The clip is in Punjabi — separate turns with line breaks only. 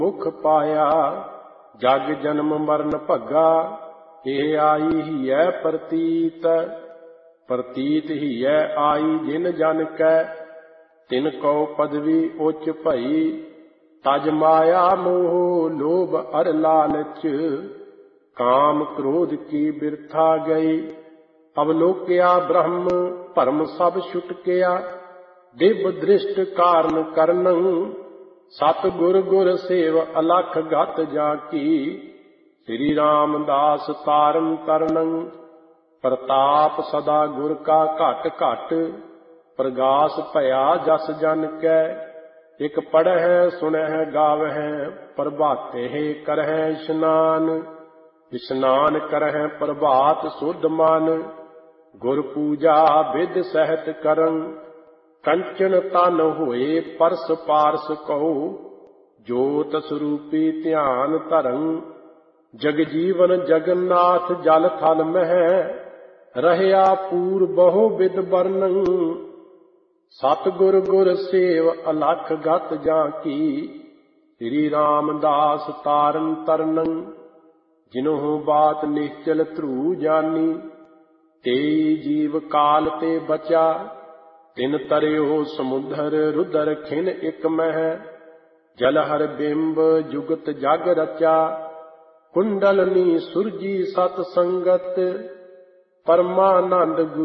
ਮੁਖ ਪਾਇਆ। ਜਗ ਜਨਮ ਮਰਨ ਭੱਗਾ, ਇਹ ਆਈ ਹੀਐ ਪ੍ਰਤੀਤ। ਪ੍ਰਤੀਤ ਹੀਐ ਆਈ ਜਿਨ ਜਨ ਕੈ, ਤਿਨ ਕਉ ਪਦਵੀ ਉੱਚ ਭਈ। ਤਜ ਮਾਇਆ ਮੋਹ ਲੋਭ ਅਰ ਲਾਲਚ, ਕਾਮ ਕ੍ਰੋਧ ਕੀ ਬਿਰਥਾ ਗਈ। ਅਵਲੋਕਿਆ ਬ੍ਰਹਮ ਭਰਮ ਸਭ ਛੁਟਕਿਆ, ਦਿਵ ਦ੍ਰਿਸ਼ਟ ਕਾਰਨ ਕਰਨੰ। ਸਤ ਗੁਰ ਗੁਰ ਸੇਵ ਅਲਖ ਗਤ ਜਾ ਕੀ, ਸ੍ਰੀ ਰਾਮਦਾਸ ਤਾਰਨ ਤਰਨੰ। ਪ੍ਰਤਾਪ ਸਦਾ ਗੁਰ ਕਾ ਘਟ ਘਟ, ਪ੍ਰਗਾਸ ਭਇਆ ਜਸ ਜਨ ਕੈ। ਇਕ ਪੜ੍ਹੈ ਸੁਣਹਿ ਗਾਵਹਿ, ਪ੍ਰਭਾਤੇ ਕਰਹਿ ਇਸ਼ਨਾਨ। ਇਸ਼ਨਾਨ ਕਰਹਿ ਪ੍ਰਭਾਤ ਸੁਧ ਮਨ, ਗੁਰ ਪੂਜਾ ਵਿਧ ਸਹਿਤ ਕਰੰ। ਕੰਚਨ ਤਨ ਹੋਏ ਪਰਸ ਪਾਰਸ ਕਉ, ਜੋਤ ਸਰੂਪੀ ਧਿਆਨ ਧਰੰ। ਜਗ ਜੀਵਨ ਜਗਨਨਾਥ ਜਲ ਥਲ ਮਹਿ, ਰਹਿਆ ਪੂਰ ਬਹੁ ਬਿਦ ਬਰਨੰ। ਸਤਿਗੁਰ ਗੁਰ ਸੇਵ ਅਲਖ ਗਤ ਜਾ ਕੀ, ਸ੍ਰੀ ਰਾਮਦਾਸ ਤਾਰਨ ਤਰਨੰ। ਜਿਨਹੁ ਬਾਤ ਨਿਸ਼ਚਲ ਧਰੂ ਜਾਨੀ, ਤੇਈ ਜੀਵ ਕਾਲ ਤੇ ਬਚਾ। ਤਿਨ ਤਰਿਓ ਸਮੁੰਦਰ ਰੁਦਰ ਖਿਨ ਇਕ ਮਹਿ, ਜਲ ਹਰ ਬਿੰਬ ਜੁਗਤ ਜਗ ਰਚਾ। ਕੁੰਡਲਨੀ ਸੁਰਜੀ ਸਤ ਸੰਗਤ, ਪਰਮਾਨੰਦ